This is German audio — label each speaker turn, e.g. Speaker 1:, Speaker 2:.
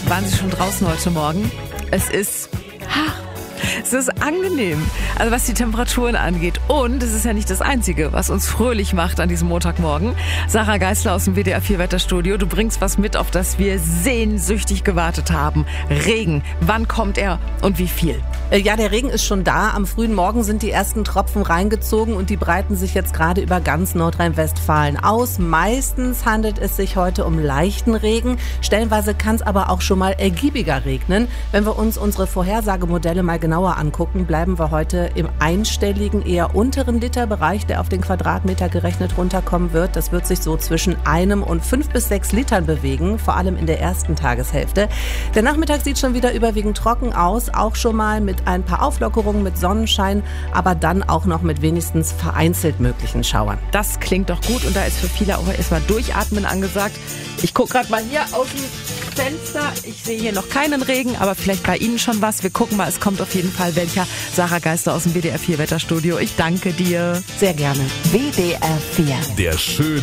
Speaker 1: Waren Sie schon draußen heute Morgen? Es ist angenehm, also was die Temperaturen angeht. Und es ist ja nicht das Einzige, was uns fröhlich macht an diesem Montagmorgen. Sarah Geisler aus dem WDR 4 Wetterstudio. Du bringst was mit, auf das wir sehnsüchtig gewartet haben. Regen. Wann kommt er und wie viel?
Speaker 2: Ja, der Regen ist schon da. Am frühen Morgen sind die ersten Tropfen reingezogen und die breiten sich jetzt gerade über ganz Nordrhein-Westfalen aus. Meistens handelt es sich heute um leichten Regen. Stellenweise kann es aber auch schon mal ergiebiger regnen. Wenn wir uns unsere Vorhersagemodelle mal genauer angucken, bleiben wir heute im einstelligen, eher unteren Literbereich, der auf den Quadratmeter gerechnet runterkommen wird. Das wird sich so zwischen 1 und 5 bis 6 Litern bewegen, vor allem in der ersten Tageshälfte. Der Nachmittag sieht schon wieder überwiegend trocken aus, auch schon mal mit ein paar Auflockerungen, mit Sonnenschein, aber dann auch noch mit wenigstens vereinzelt möglichen Schauern.
Speaker 1: Das klingt doch gut und da ist für viele auch erstmal Durchatmen angesagt. Ich gucke gerade mal hier aus dem Fenster. Ich sehe hier noch keinen Regen, aber vielleicht bei Ihnen schon was. Wir gucken mal, es kommt auf jeden Fall welcher. Sarah Geisler aus dem WDR 4 Wetterstudio. Ich danke dir.
Speaker 2: Sehr gerne.
Speaker 3: WDR 4.
Speaker 4: Der schöne